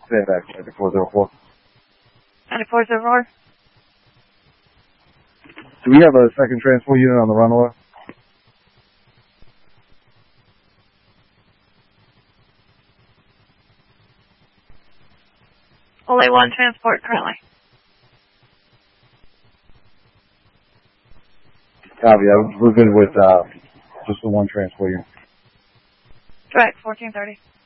Stand back, 9404. 9404. Do we have a second transport unit on the runway? Only one transport currently. Copy. We're good with just the one transport unit. Direct 1430.